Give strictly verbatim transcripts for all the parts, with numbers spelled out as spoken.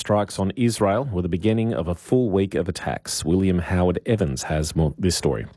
strikes on Israel were the beginning of a full week of attacks. William Howard Evans has more this story.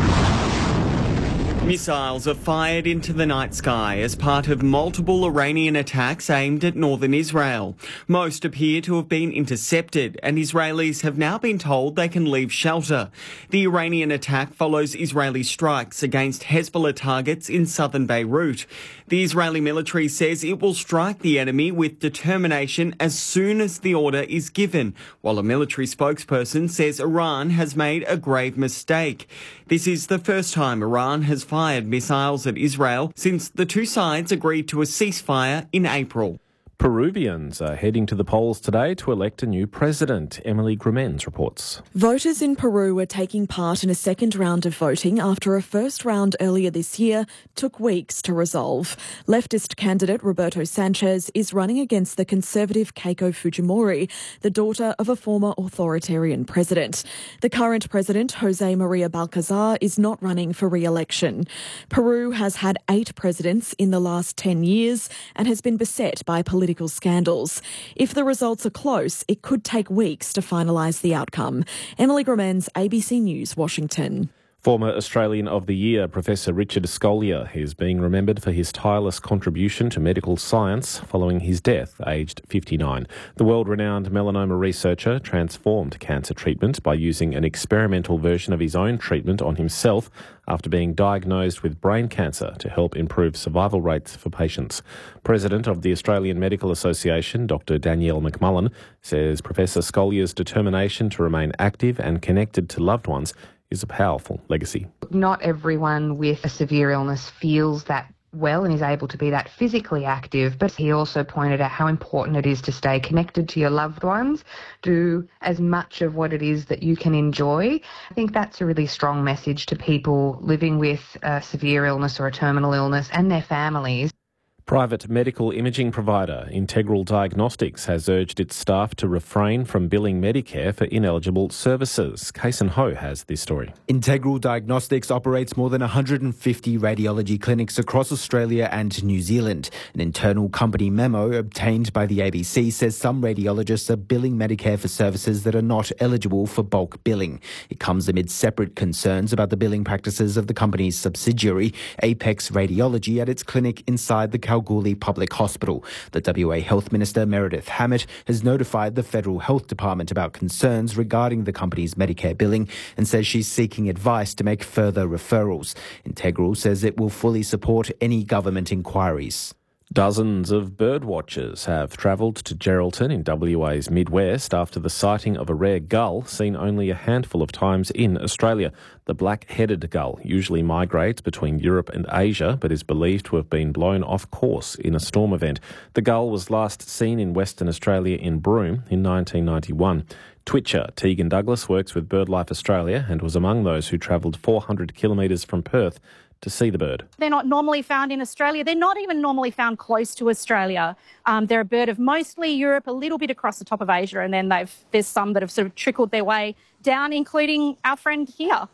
Missiles are fired into the night sky as part of multiple Iranian attacks aimed at northern Israel. Most appear to have been intercepted, and Israelis have now been told they can leave shelter. The Iranian attack follows Israeli strikes against Hezbollah targets in southern Beirut. The Israeli military says it will strike the enemy with determination as soon as the order is given, while a military spokesperson says Iran has made a grave mistake. This is the first time Iran has fired missiles at Israel since the two sides agreed to a ceasefire in April. Peruvians are heading to the polls today to elect a new president. Emily Grumens reports. Voters in Peru are taking part in a second round of voting after a first round earlier this year took weeks to resolve. Leftist candidate Roberto Sanchez is running against the conservative Keiko Fujimori, the daughter of a former authoritarian president. The current president, Jose Maria Balcazar, is not running for re-election. Peru has had eight presidents in the last ten years and has been beset by political Political scandals. If the results are close, it could take weeks to finalise the outcome. Emily Grumens, A B C News, Washington. Former Australian of the Year, Professor Richard Scolyer, is being remembered for his tireless contribution to medical science following his death, aged fifty-nine. The world-renowned melanoma researcher transformed cancer treatment by using an experimental version of his own treatment on himself after being diagnosed with brain cancer to help improve survival rates for patients. President of the Australian Medical Association, Doctor Danielle McMullen, says Professor Scolyer's determination to remain active and connected to loved ones is a powerful legacy. Not everyone with a severe illness feels that well and is able to be that physically active, but he also pointed out how important it is to stay connected to your loved ones, do as much of what it is that you can enjoy. I think that's a really strong message to people living with a severe illness or a terminal illness and their families. Private medical imaging provider Integral Diagnostics has urged its staff to refrain from billing Medicare for ineligible services. Kason Ho has this story. Integral Diagnostics operates more than one hundred fifty radiology clinics across Australia and New Zealand. An internal company memo obtained by the A B C says some radiologists are billing Medicare for services that are not eligible for bulk billing. It comes amid separate concerns about the billing practices of the company's subsidiary, Apex Radiology, at its clinic inside the Kalgoorlie Public Hospital. The W A Health Minister, Meredith Hammett, has notified the Federal Health Department about concerns regarding the company's Medicare billing and says she's seeking advice to make further referrals. Integral says it will fully support any government inquiries. Dozens of birdwatchers have travelled to Geraldton in W A's Midwest after the sighting of a rare gull seen only a handful of times in Australia. The black-headed gull usually migrates between Europe and Asia, but is believed to have been blown off course in a storm event. The gull was last seen in Western Australia in Broome in nineteen ninety-one. Twitcher Tegan Douglas works with BirdLife Australia and was among those who travelled four hundred kilometres from Perth to see the bird. They're not normally found in Australia. They're not even normally found close to Australia. Um, they're a bird of mostly Europe, a little bit across the top of Asia, and then they've there's some that have sort of trickled their way down, including our friend here.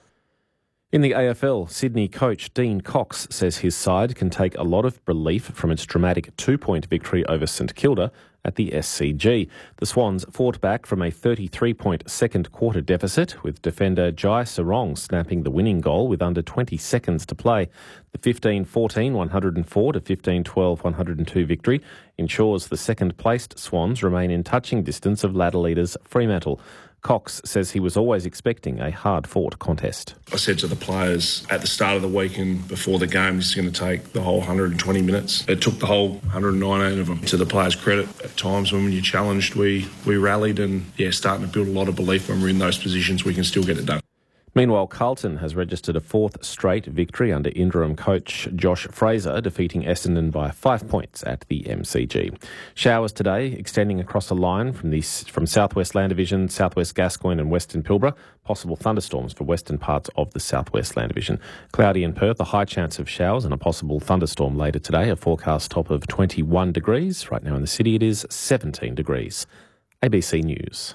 In the A F L, Sydney coach Dean Cox says his side can take a lot of relief from its dramatic two-point victory over St Kilda at the S C G. The Swans fought back from a thirty-three point second quarter deficit, with defender Jai Sarong snapping the winning goal with under twenty seconds to play. The fifteen fourteen one oh four to fifteen twelve one oh two victory ensures the second-placed Swans remain in touching distance of ladder leaders Fremantle. Cox says he was always expecting a hard-fought contest. I said to the players at the start of the week and before the game, this is going to take the whole one hundred twenty minutes. It took the whole one hundred nineteen of them. To the players' credit, at times when you're challenged, we, we rallied and, yeah, starting to build a lot of belief when we're in those positions, we can still get it done. Meanwhile, Carlton has registered a fourth straight victory under interim coach Josh Fraser, defeating Essendon by five points at the M C G. Showers today extending across a line from the from Southwest Land Division, Southwest Gascoyne and Western Pilbara. Possible thunderstorms for western parts of the Southwest Land Division. Cloudy in Perth, a high chance of showers and a possible thunderstorm later today. A forecast top of twenty-one degrees. Right now in the city it is seventeen degrees. A B C News.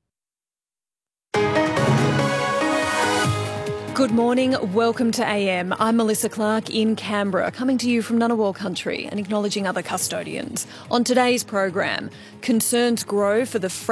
Good morning, welcome to A M. I'm Melissa Clark in Canberra, coming to you from Ngunnawal country and acknowledging other custodians. On today's program, concerns grow for the